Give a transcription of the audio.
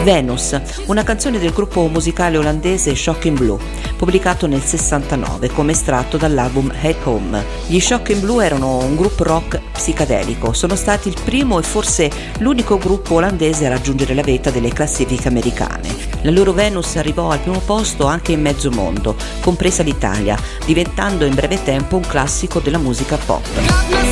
Venus, una canzone del gruppo musicale olandese Shocking Blue, pubblicato nel 69 come estratto dall'album At Home. Gli Shocking Blue erano un gruppo rock psichedelico, sono stati il primo e forse l'unico gruppo olandese a raggiungere la vetta delle classifiche americane. La loro Venus arrivò al primo posto anche in mezzo mondo, compresa l'Italia, diventando in breve tempo un classico della musica pop.